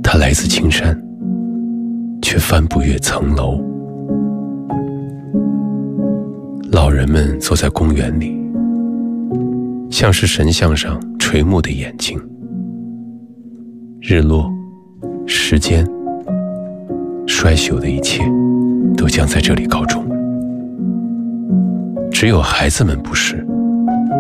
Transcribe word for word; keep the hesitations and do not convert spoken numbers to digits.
它来自青山，却翻不越层楼。老人们坐在公园里，像是神像上垂目的眼睛。日落，时间，衰朽的一切都将在这里告终。只有孩子们不是，